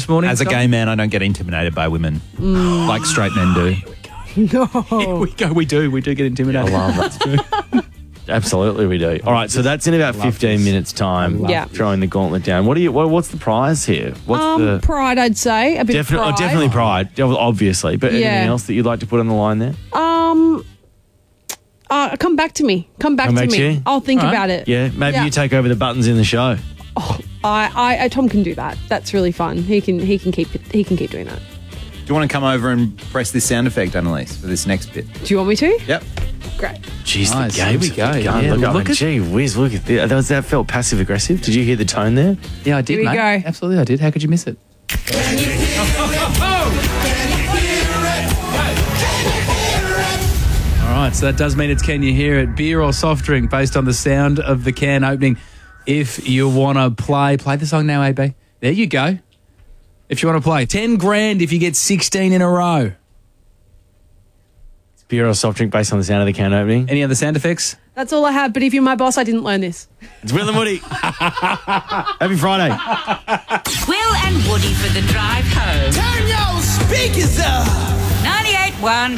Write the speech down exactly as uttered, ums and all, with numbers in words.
this morning. As a Tom? gay man, I don't get intimidated by women like straight men do. Here we go. We do. We do get intimidated. I love that. Absolutely, we do. All right, so that's in about fifteen minutes' time. Yeah. Throwing the gauntlet down. What do you? What, what's the prize here? What's Um, the pride, I'd say. A bit of definitely? pride. Definitely pride, obviously. But Yeah. anything else that you'd like to put on the line there? Um, uh, come back to me. Come back Come to back me. to you? I'll think All right. about it. Yeah, maybe Yeah. you take over the buttons in the show. I, I, I, Tom can do that. That's really fun. He can, he can keep, he can keep doing that. Do you want to come over and press this sound effect, Annalise, for this next bit? Do you want me to? Yep. Great. Jeez, Nice. the games Here we go. have begun. Yeah, Look, I look mean, at- gee whiz, look at that. That, was, that felt passive aggressive. Did you hear the tone there? Yeah, I did, Here we mate. go. Absolutely, I did. How could you miss it? All right, so that does mean it's Can You Hear It? Beer or soft drink based on the sound of the can opening. If you want to play, play the song now, A B. There you go. If you want to play. ten grand if you get sixteen in a row. Beer or soft drink based on the sound of the can opening. Any other sound effects? That's all I have. But if you're my boss, I didn't learn this. It's Will and Woody. Happy Friday. Will and Woody for the drive home. Turn your speakers up. ninety-eight point one